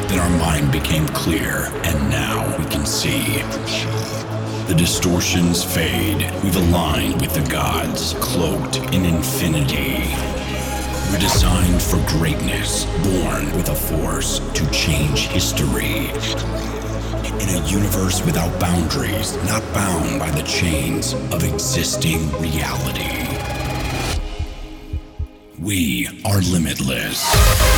Then our mind became clear, and now we can see. The distortions fade. We've aligned with the gods, cloaked in infinity. We're designed for greatness, born with a force to change history. In a universe without boundaries, not bound by the chains of existing reality. We are limitless.